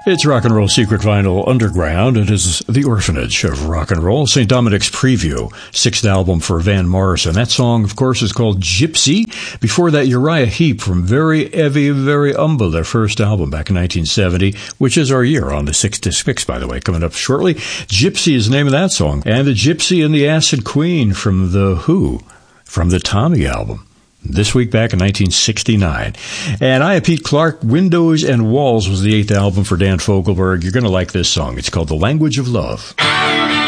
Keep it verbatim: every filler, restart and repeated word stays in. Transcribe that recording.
It's Rock and Roll Secret Vinyl Underground. It is the orphanage of rock and roll. Saint Dominic's Preview, sixth album for Van Morrison. That song, of course, is called Gypsy. Before that, Uriah Heep from Very Heavy, Very Humble, their first album back in nineteen seventy, which is our year on the six disc fix, by the way, coming up shortly. Gypsy is the name of that song. And The Gypsy and the Acid Queen from The Who, from the Tommy album. This week back in nineteen sixty-nine. And I, Pete Clark, Windows and Walls was the eighth album for Dan Fogelberg. You're going to like this song. It's called The Language of Love.